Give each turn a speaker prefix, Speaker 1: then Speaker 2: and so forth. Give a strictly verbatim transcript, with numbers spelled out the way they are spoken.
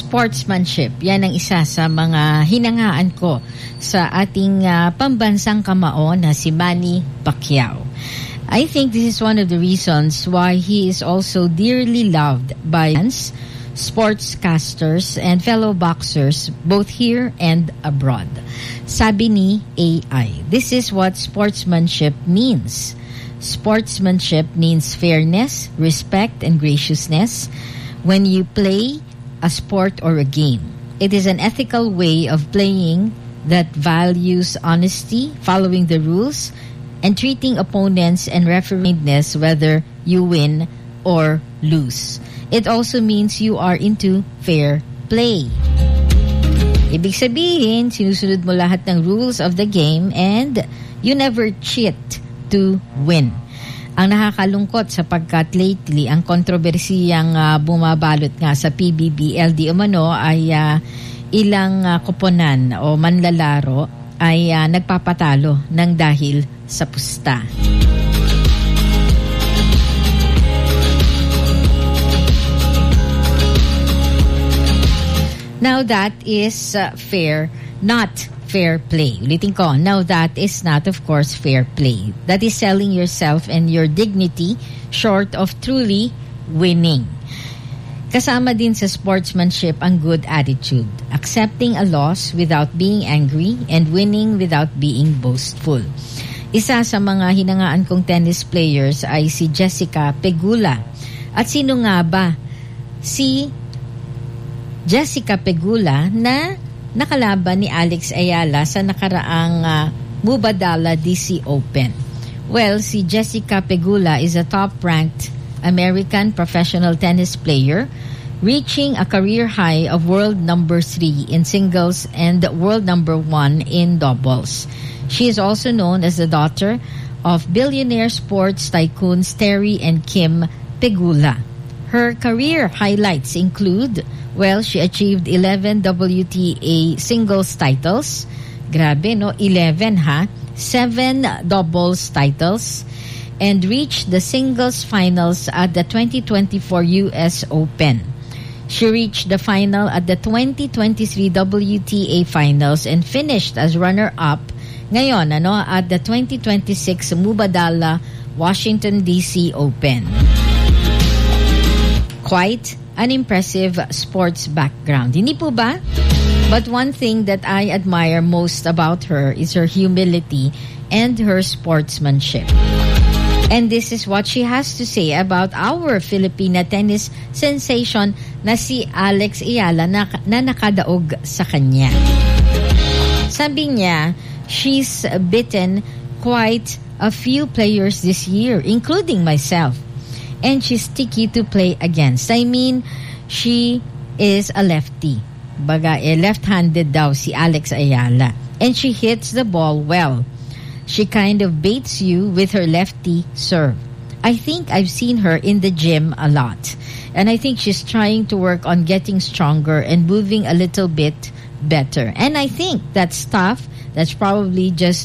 Speaker 1: sportsmanship. Yan ang isa sa mga hinangaan ko sa ating uh, pambansang kamao na si Manny Pacquiao. I think this is one of the reasons why he is also dearly loved by fans, sportscasters, and fellow boxers both here and abroad. Sabi ni A I, this is what sportsmanship means. Sportsmanship means fairness, respect, and graciousness when you play a sport or a game. It is an ethical way of playing that values honesty, following the rules, and treating opponents and referees whether you win or lose. It also means you are into fair play. Ibig sabihin, sinusunod mo lahat ng rules of the game and you never cheat to win. Ang nakakalungkot sapagkat lately, ang kontrobersiyang uh, bumabalot nga sa P B B L D umano ay uh, ilang uh, koponan o manlalaro ay uh, nagpapatalo ng dahil sa pusta. Now that is uh, fair, not fair play. Ulitin ko, now that is not, of course, fair play. That is selling yourself and your dignity short of truly winning. Kasama din sa sportsmanship ang good attitude, accepting a loss without being angry and winning without being boastful. Isa sa mga hinangaan kong tennis players ay si Jessica Pegula. At sino nga ba? Si Jessica Pegula na nakalaban ni Alex Ayala sa nakaraang uh, Mubadala D C Open. Well, si Jessica Pegula is a top-ranked American professional tennis player, reaching a career high of world number three in singles and world number one in doubles. She is also known as the daughter of billionaire sports tycoons Terry and Kim Pegula. Her career highlights include, well, she achieved eleven W T A singles titles. Grabe, no? eleven, ha? seven doubles titles. And reached the singles finals at the twenty twenty-four U S Open. She reached the final at the twenty twenty-three W T A finals and finished as runner-up ngayon, ano, at the twenty twenty-six Mubadala Washington D C Open. Quite an impressive sports background. Hindi po ba? But one thing that I admire most about her is her humility and her sportsmanship. And this is what she has to say about our Filipina tennis sensation na si Alex Ayala na, na nakadaog sa kanya. Sabi niya, she's beaten quite a few players this year, including myself. And she's sticky to play against. I mean, she is a lefty. Baga, eh, left-handed daw si Alex Ayala. And she hits the ball well. She kind of baits you with her lefty serve. I think I've seen her in the gym a lot. And I think she's trying to work on getting stronger and moving a little bit better. And I think that stuff, that's probably just